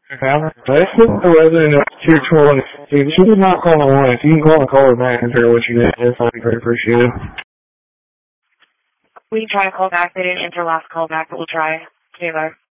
This is the resident of Tier 12. If she did not call the line, if you can call her back and tell her what you need, I'd be very appreciative. We can try to call back. They didn't answer last call back, but we'll try. Okay, bye.